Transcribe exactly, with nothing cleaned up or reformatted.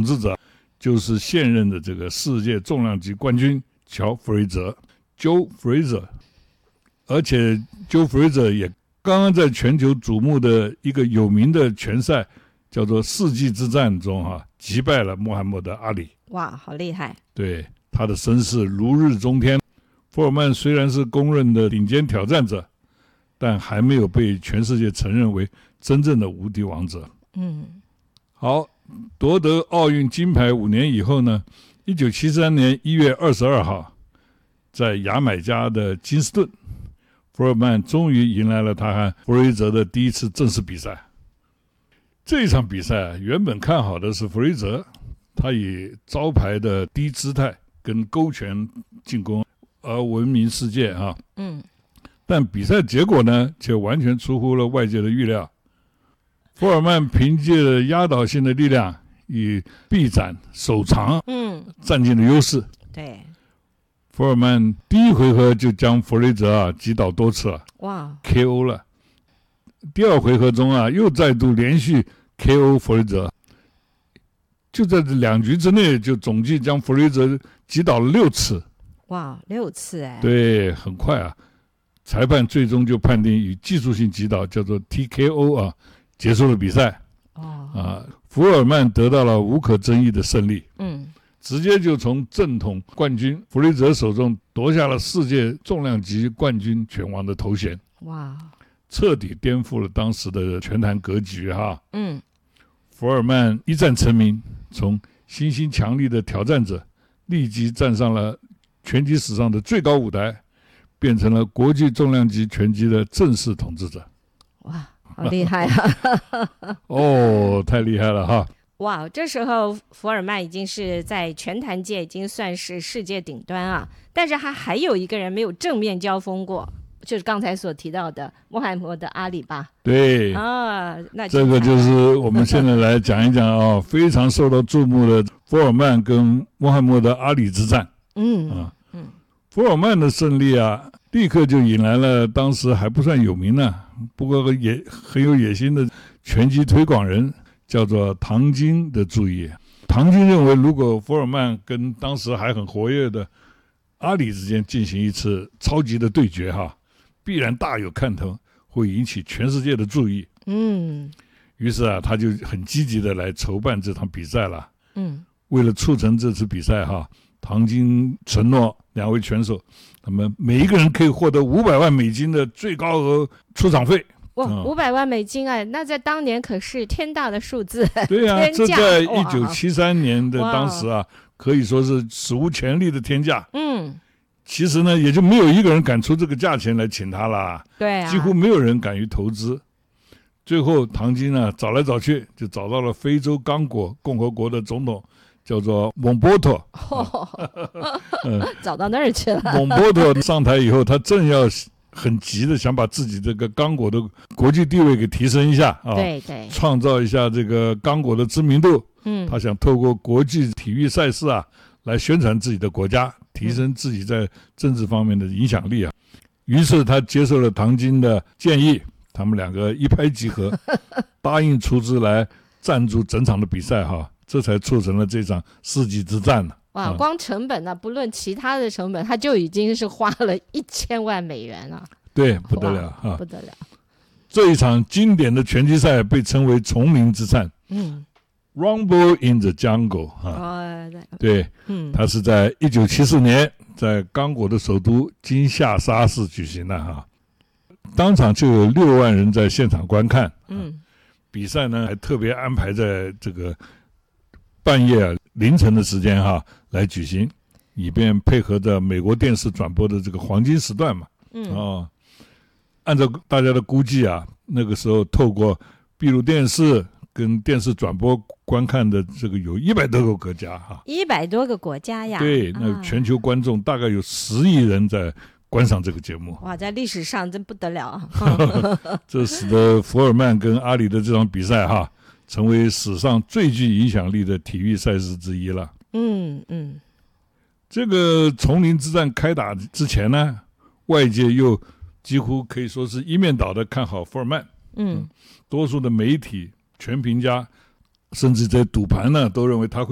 统治者就是现任的这个世界重量级冠军乔弗雷泽 Joe Frazier， 而且 Joe Frazier 也刚刚在全球瞩目的一个有名的拳赛叫做世纪之战中哈、啊，击败了穆罕默德阿里。 哇，好厉害！ 对，他的声势如日中天。福尔曼虽然是公认的顶尖挑战者，但还没有被全世界承认为真正的无敌王者。 嗯， 好，夺得奥运金牌五年以后呢，一九七三年一月二十二号，在牙买加的金斯顿，福尔曼终于迎来了他和弗雷泽的第一次正式比赛。这一场比赛原本看好的是弗雷泽，他以招牌的低姿态跟勾拳进攻而闻名世界啊。 嗯， 但比赛结果呢，却完全出乎了外界的预料。福尔曼凭借着压倒性的力量，以臂展手长， 嗯， 占尽了优势。 对， 福尔曼第一回合就将弗雷泽啊击倒多次了， 哇 ，K O 了。第二回合中啊，又再度连续 K O 弗雷泽，就在这两局之内，就总计将弗雷泽击倒了六次。 哇，六次哎！ 对，很快啊。裁判最终就判定以技术性击倒，叫做 T K O 啊，结束了比赛。 哦， 啊，福尔曼得到了无可争议的胜利。 嗯， 直接就从正统冠军弗雷泽手中夺下了世界重量级冠军拳王的头衔。 哇， 彻底颠覆了当时的拳坛格局哈。 嗯， 福尔曼一战成名，从新兴强力的挑战者，立即站上了拳击史上的最高舞台，变成了国际重量级拳击的正式统治者。 哇，好厉害啊！ 哦，太厉害了哈！ 哇，这时候福尔曼已经是在拳坛界已经算是世界顶端啊，但是他还有一个人没有正面交锋过，就是刚才所提到的穆罕默德阿里吧？ 对啊，那这个就是我们现在来讲一讲啊、哦，非常受到注目的福尔曼跟穆罕默德阿里之战。 嗯啊， 嗯， 福尔曼的胜利啊，立刻就引来了当时还不算有名呢，不过也很有野心的拳击推广人，叫做唐金的注意。唐金认为，如果福尔曼跟当时还很活跃的阿里之间进行一次超级的对决哈，必然大有看头，会引起全世界的注意。 嗯， 于是啊，他就很积极的来筹办这场比赛了。 嗯， 为了促成这次比赛哈，唐金承诺两位拳手，他们每一个人可以获得五百万美金的最高额出场费。 哇， 嗯五百万美金哎，那在当年可是天大的数字。 对啊， 天价这在一九七三年的当时啊，可以说是史无前例的天价。 嗯， 其实呢，也就没有一个人敢出这个价钱来请他了。 对啊， 几乎没有人敢于投资。最后，唐金呢找来找去，就找到了非洲刚果共和国的总统，叫做蒙波托。 嗯、找到那儿去了。 蒙波托上台以后，他正要很急的想把自己这个刚果的国际地位给提升一下啊， 对对， 创造一下这个刚果的知名度。 嗯， 他想透过国际体育赛事啊，来宣传自己的国家，提升自己在政治方面的影响力啊。于是他接受了唐金的建议，他们两个一拍即合，答应出资来赞助整场的比赛哈，这才促成了这场世纪之战了。 哇，光成本呢、啊，不论其他的成本，他就已经是花了一千万美元了。 对，不得了哈， 不得了！ 这一场经典的拳击赛被称为丛林之战。 嗯 ，Rumble in the Jungle 哈、 哦， 对， 嗯， 它是在一九七四年在刚果的首都金夏沙市举行的哈，当场就有六万人在现场观看。 嗯， 比赛呢还特别安排在这个半夜、啊、凌晨的时间哈来举行，以便配合着美国电视转播的这个黄金时段嘛。 嗯， 哦，按照大家的估计啊，那个时候透过闭路电视跟电视转播观看的这个有一百多个国家哈， 一百多个国家呀。 对，那全球观众大概有十亿人在观赏这个节目。 哇，在历史上真不得了啊！ 这使得福尔曼跟阿里的这场比赛哈，成为史上最具影响力的体育赛事之一了。 嗯嗯， 这个丛林之战开打之前呢，外界又几乎可以说是一面倒的看好福尔曼。 嗯， 多数的媒体、全评家，甚至在赌盘呢，都认为他会